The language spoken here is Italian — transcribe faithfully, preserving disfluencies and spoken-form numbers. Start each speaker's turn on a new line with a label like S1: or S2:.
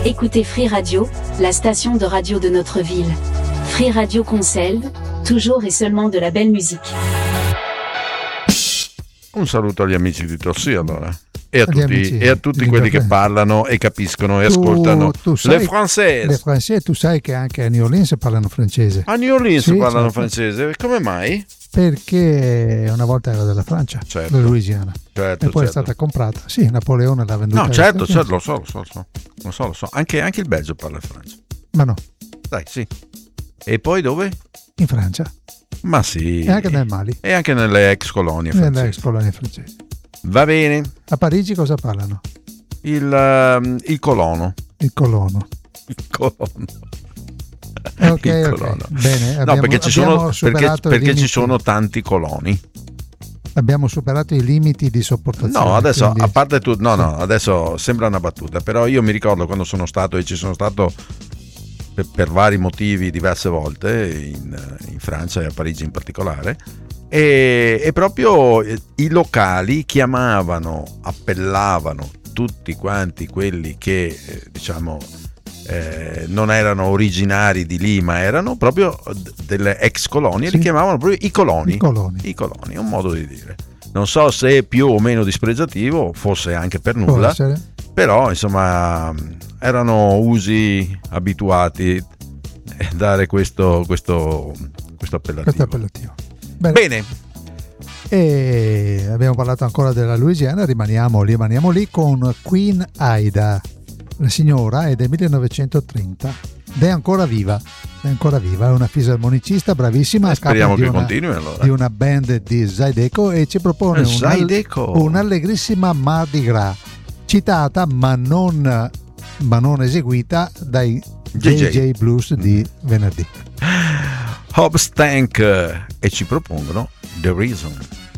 S1: Écoutez Free Radio, la station de radio de notre ville. Free Radio Conselde, toujours et seulement de la belle musique.
S2: Un saluto agli amici di Torsì allora. E a tutti,
S3: amici,
S2: e a tutti quelli che parlano e capiscono e
S3: Tu-
S2: ascoltano
S3: tu sai-
S2: le françaises.
S3: Le francesi, tu sai che anche a New Orleans parlano francese.
S2: A New Orleans
S3: Sì,
S2: parlano
S3: certo.
S2: francese, come mai?
S3: Perché una volta era della Francia,
S2: Certo.
S3: della Louisiana,
S2: Certo,
S3: e poi è
S2: certo.
S3: stata comprata. Sì, Napoleone l'ha venduta.
S2: No,
S3: agli
S2: certo,
S3: Stati
S2: certo,
S3: Uniti.
S2: lo so, lo so, lo so, lo so, lo so. Anche, anche il Belgio parla il Francia.
S3: Ma no,
S2: Dai, sì. E poi dove?
S3: in Francia
S2: Ma sì.
S3: e anche nel Mali,
S2: E anche nelle ex colonie
S3: nelle
S2: francesi.
S3: ex colonie francesi.
S2: Va bene.
S3: A Parigi cosa parlano?
S2: Il, ehm, il colono.
S3: Il colono.
S2: Il colono.
S3: Ok,
S2: Il
S3: ok.
S2: colono.
S3: Bene,
S2: No,
S3: abbiamo,
S2: perché ci
S3: abbiamo
S2: sono, perché,
S3: superato i
S2: perché ci
S3: limiti-
S2: sono tanti coloni.
S3: abbiamo superato i limiti di sopportazione.
S2: No, adesso
S3: quindi-
S2: a parte tu, no,
S3: Sì.
S2: no, adesso sembra una battuta, però io mi ricordo quando sono stato e ci sono stato per, per vari motivi diverse volte in, in Francia e a Parigi in particolare. E, e proprio eh, i locali chiamavano, appellavano tutti quanti quelli che eh, diciamo eh, non erano originari di lì, ma erano proprio d- delle ex colonie,
S3: Sì.
S2: li chiamavano proprio i coloni.
S3: I coloni.
S2: I coloni, è un modo di dire. Non so se è più o meno dispregiativo, forse anche per
S3: Può
S2: nulla,
S3: essere.
S2: però insomma erano usi abituati a dare questo, questo, questo appellativo.
S3: Questo è appellativo. Bene.
S2: Bene,
S3: E abbiamo parlato ancora della Louisiana, rimaniamo lì, rimaniamo lì con Queen Ida. La signora è del millenovecentotrenta ed è ancora viva, è ancora viva, è una fisarmonicista bravissima, a capo
S2: speriamo
S3: di
S2: che
S3: una,
S2: continui allora.
S3: di una band di Zydeco, e ci propone
S2: Eh,
S3: un all-
S2: Zydeco.
S3: un'allegrissima Mardi Gras, citata ma non, ma non eseguita dai
S2: J J.
S3: J J Blues di venerdì.
S2: Hobbs Tank, e ci propongono The Reason.